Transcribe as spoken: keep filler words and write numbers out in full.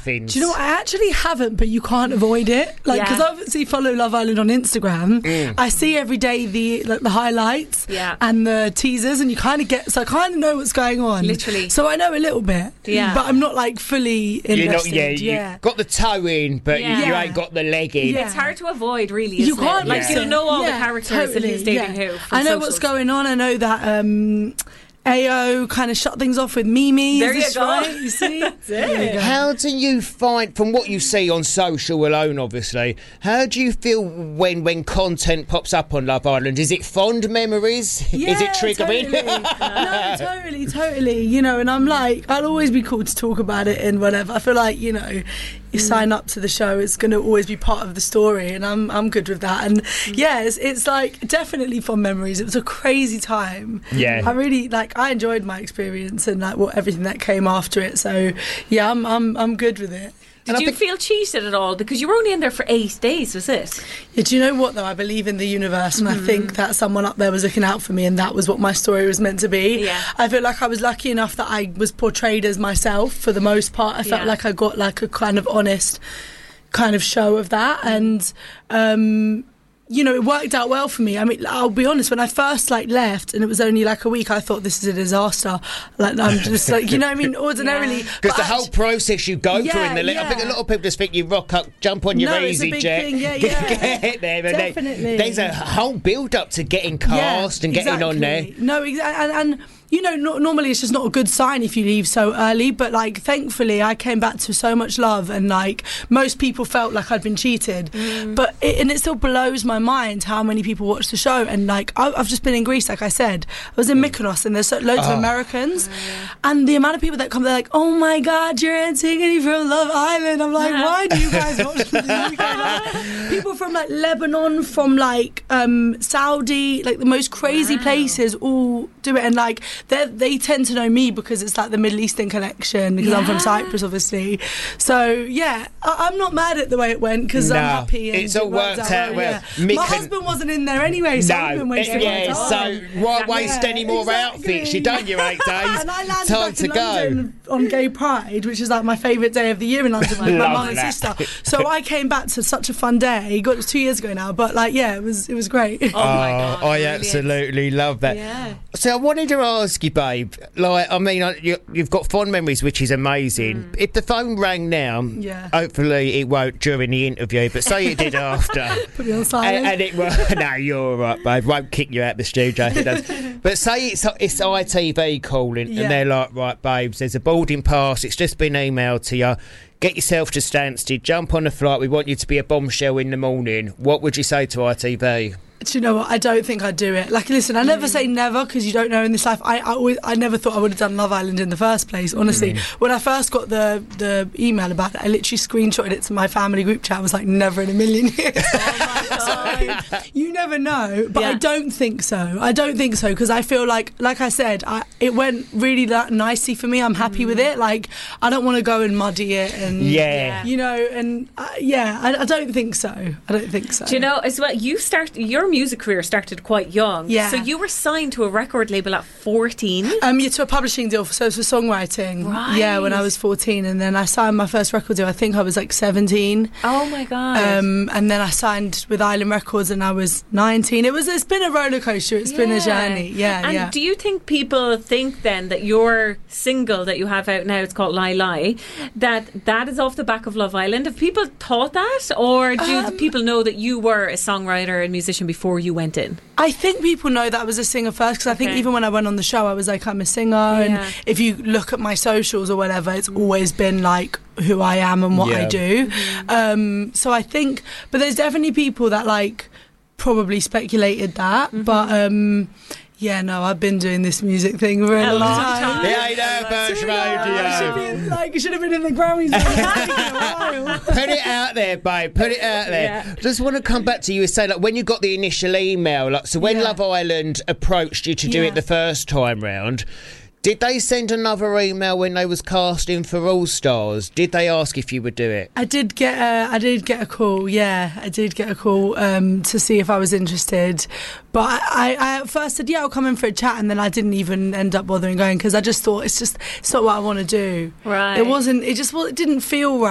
things. Do you know what? I actually haven't, but you can't avoid it. Like, because Yeah. I obviously follow Love Island on Instagram. Mm. I see every day the like, the highlights Yeah. and the teasers, and you kind of get, so I kind of know what's going on. Literally. So I know a little bit. Yeah. But I'm not like fully invested. You're not, yeah, yeah. you got the toe in, but Yeah. you, you Yeah. ain't got the leg in. Yeah. It's hard to avoid, really, You isn't can't it? Like, miss you'll it. know all Yeah, the characters and who's dating yeah. who. from I know socials. what's going on. I know that um, A O kind of shut things off with Mimi. There Is you this go. right? You see? There you go. How do you find, from what you see on social alone, obviously, how do you feel when when content pops up on Love Island? Is it fond memories? Is it Yeah, triggering? Totally. no, totally, totally. You know, and I'm like, I'll always be cool to talk about it and whatever. I feel like, you know, you sign up to the show, it's going to always be part of the story, and I'm I'm good with that. And yeah, it's, it's like definitely fond memories. It was a crazy time. Yeah. I really like. I enjoyed my experience and like what everything that came after it. So yeah, I'm I'm I'm good with it. Did you feel cheated at all? Because you were only in there for eight days, was it? Yeah, do you know what though? I believe in the universe, and I think that someone up there was looking out for me, and that was what my story was meant to be. Yeah. I feel like I was lucky enough that I was portrayed as myself for the most part. I felt Yeah. like I got like a kind of honest kind of show of that, and um you know, it worked out well for me. I mean, I'll be honest, when I first like left and it was only like a week, I thought this is a disaster. Like, I'm just like, you know what I mean? Ordinarily. Yeah. Because but the act- whole process you go through Yeah, in the li- I think a yeah. lot of people just think you rock up, jump on your No, it's a easy big jet, thing, yeah, yeah. get there, and then Definitely. there's a whole build up to getting cast Yeah, and getting on there. exactly. No, exa- and, and you know, no, normally it's just not a good sign if you leave so early. But like, thankfully, I came back to so much love, and like most people felt like I'd been cheated. Mm. But it, and it still blows my mind how many people watch the show. And like, I, I've just been in Greece, like I said, I was in Mykonos, and there's so, loads Oh. of Americans, and the amount of people that come, they're like, "Oh my God, you're Antigone from Love Island." I'm like, why do you guys watch the U K? Like, people from like Lebanon, from like um, Saudi, like the most crazy Wow. places, all do it, and like they they tend to know me because it's like the Middle Eastern connection, because I'm from Yeah. Cyprus, obviously. So yeah, I, I'm not mad at the way it went, because No, I'm happy. And it's all it worked out well. yeah. Mick My and- husband wasn't in there anyway, so I've been No, wasting yeah, my so time. why waste Yeah, any more exactly. outfits? You've done your eight days. And I landed Time back to in go. London on Gay Pride, which is like my favourite day of the year in London with my Love mum and that. sister. So I came back to such a fun day. God, it was two years ago now, but like, yeah, it was it was great. Oh, my God. I brilliant. absolutely love that. Yeah. So I wanted to ask you, babe. Like, I mean, I- you, you've got fond memories, which is amazing. Mm. If the phone rang now, Yeah. hopefully it won't during the interview, but say it did after. Put me on silent. And, and it will. No, you're all right, babe. Won't kick you out the studio if it does. But say it's it's I T V calling, Yeah. and they're like, right, babes, there's a boarding pass. It's just been emailed to you. Get yourself to Stansted. Jump on the flight. We want you to be a bombshell in the morning. What would you say to I T V? Do you know what? I don't think I'd do it. Like, listen, I never say never, because you don't know in this life. I I, always, I never thought I would have done Love Island in the first place, honestly. When I first got the, the email about it, I literally screenshotted it to my family group chat. I was like, never in a million years. So, you never know, but I Yeah. don't think so. I don't think so, because I feel like, like I said, I, it went really that nicely for me. I'm happy with it. Like, I don't want to go and muddy it, and Yeah. you know, and uh, yeah, I, I don't think so. I don't think so. Do you know as well? You start your music career started quite young. Yeah. So you were signed to a record label at fourteen. Um, yeah, to a publishing deal, for, so it's for songwriting. Right. Yeah, when I was fourteen, and then I signed my first record deal. I think I was like seventeen. Oh my God. Um, and then I signed with Island Records, and I was nineteen. It was. It's been a roller coaster. It's been a journey. Yeah, And yeah. do you think people think then that your single that you have out now, it's called Lie Lie, that that is off the back of Love Island? Have people thought that, or do Um, people know that you were a songwriter and musician before you went in? I think people know that I was a singer first, because I think Okay. even when I went on the show, I was like, I'm a singer. And Yeah. if you look at my socials or whatever, it's always been like who I am and what I Yeah. do. Mm-hmm. Um, so I think, but there's definitely people that like probably speculated that. Mm-hmm. But um, yeah, no, I've been doing this music thing for a, A long long time. time. Yeah, I know, Birch Too long. I should be Radio. in, like, should have been in the Grammys. a while. Put it out there, babe. Put it out there. Yeah. Just want to come back to you and say, like, when you got the initial email, like, so when Yeah. Love Island approached you to do Yeah. it the first time round, did they send another email when they was casting for All Stars? Did they ask if you would do it? I did get a, I did get a call. Yeah, I did get a call um, to see if I was interested. But I, I, I at first said, yeah, I'll come in for a chat, and then I didn't even end up bothering going, because I just thought it's just it's not what I want to do. Right. It wasn't. It just well, it didn't feel right.